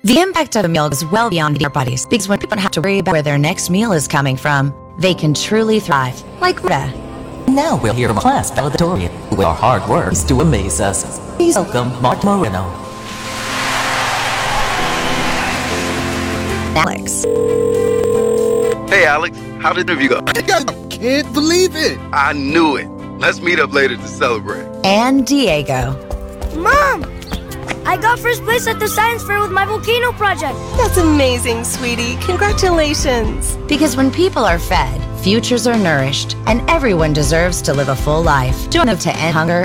The impact of a meal goes well beyond our bodies, because when people don't have to worry about where their next meal is coming from, they can truly thrive, like Rita. Now we'll hear from class valedictorian, who with our hard work is to amaze us. Please welcome Mark Moreno. Alex. Hey, Alex. How did the interview go? I can't believe it. I knew it. Let's meet up later to celebrate. And Diego. Mom! I got first place at the science fair with my volcano project. That's amazing, sweetie. Congratulations. Because when people are fed, futures are nourished, and everyone deserves to live a full life. Join us to end hunger